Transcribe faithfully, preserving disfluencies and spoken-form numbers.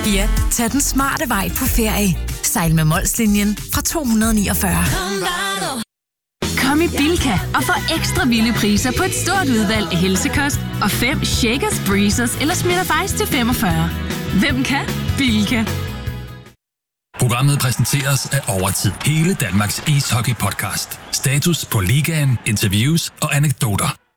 Fiat, tag den smarte vej på ferie. Sejl med Molslinjen fra to hundrede niogfyrre. Kom i Bilka og få ekstra vilde priser på et stort udvalg af helsekost og fem Shakers, Breezers eller Smitter Ice til femogfyrre. Hvem kan? Bilka. Programmet præsenteres af Overtid. Hele Danmarks ishockey-podcast. Status på ligaen, interviews og anekdoter.